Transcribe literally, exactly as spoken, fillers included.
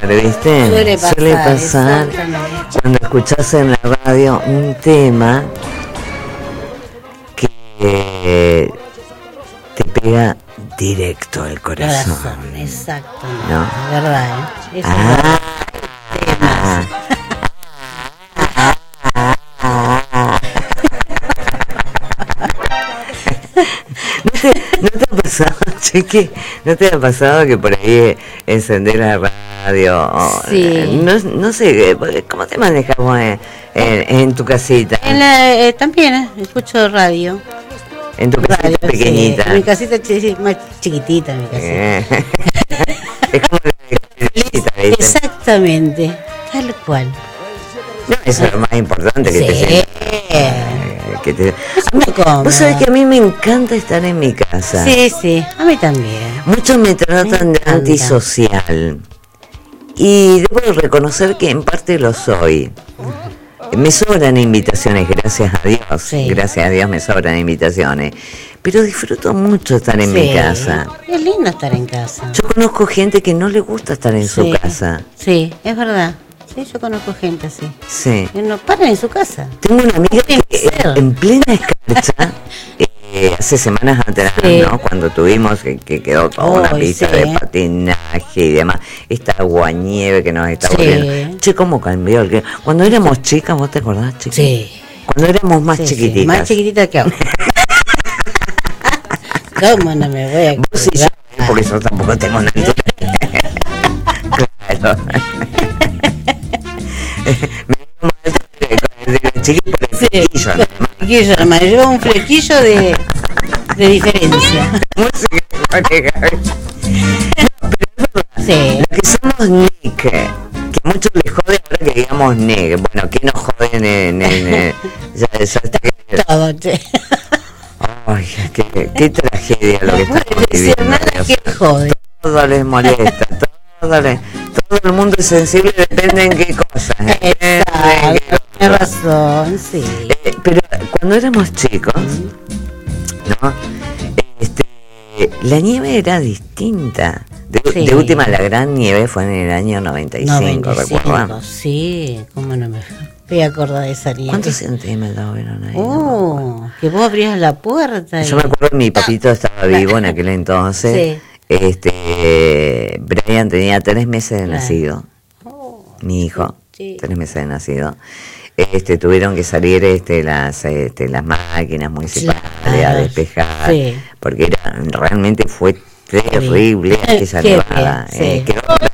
¿viste? Suele pasar, Suele pasar cuando escuchás en la radio un tema que te pega directo al corazón. Corazón, exactamente, ¿no? ¿Verdad? ¿Eh? Eso Ah, es verdad. ¿No te, ¿No te ha pasado, Chiqui? ¿No te ha pasado que por ahí encender la radio? Sí. No, no sé, ¿cómo te manejas vos en, en, en tu casita? En la, eh, también eh, escucho radio. En tu casita Radio, pequeñita. Sí. Mi casita ch- más chiquitita, mi casita. Eh. Es como la chiquita, ¿viste? Exactamente, tal cual. No, eso es lo más importante que Sí. te sientas. Que te... ¿Cómo? Vos sabés que a mí me encanta estar en mi casa. Sí, sí, a mí también. Muchos me tratan Me de encanta. antisocial. Y debo reconocer que en parte lo soy. Me sobran invitaciones, gracias a Dios. Sí. Gracias a Dios me sobran invitaciones. Pero disfruto mucho estar en Sí. mi casa. Es lindo estar en casa. Yo conozco gente que no le gusta estar en Sí. su casa. Sí, es verdad. Sí, yo conozco gente así. Sí. Que no paran en su casa. Tengo una amiga que Puede ser. en plena escarcha, eh, hace semanas atrás, Sí. ¿no? Cuando tuvimos que, que quedó toda una Uy, pista sí. de patinaje y demás, esta aguanieve que nos está Sí. volviendo. Che, cómo cambió el que. Cuando éramos chicas, ¿vos te acordás, chicas? Sí. Cuando éramos más Sí, sí, chiquititas. más chiquitita que ahora. ¿Cómo no me voy a Vos sí, yo, acordar? porque yo tampoco tengo una altura. Claro. Me veo más alta de de la chiquita por el Sí, flequillo, nada más. flequillo, nomás, lleva un flequillo de, de diferencia. Música de Gaby. Sí. Lo que somos Nick, que a muchos les jode ahora que digamos Nick. Bueno, ¿qué nos joden en, en, en- ya, ya está que- Todo, che. Ay, qué, qué tragedia lo que No puede estamos decir viviendo. nada Dios. que jode. Todo les molesta, todo, les, todo el mundo es sensible, depende en qué cosa. Depende en qué Exacto, cosa. tienes razón, sí. Eh, pero cuando éramos chicos, ¿no? Este, la nieve era distinta. De, Sí. de última, la gran nieve fue en el año noventa y cinco, ¿recuerdan? Sí, cómo no me voy a acordar de esa nieve. ¿Cuántos centímetros vieron ahí? Oh, que vos abrías la puerta. Yo y- me acuerdo que mi papito estaba vivo en aquel entonces. Sí. Este, Brian tenía tres meses de Claro. nacido. Oh, Mi hijo, sí. tres meses de nacido. Este, tuvieron que salir este, las, este, las máquinas municipales Claro, a despejar, sí. porque era, realmente fue terrible aquella Qué nevada. bien, eh, sí. quedó la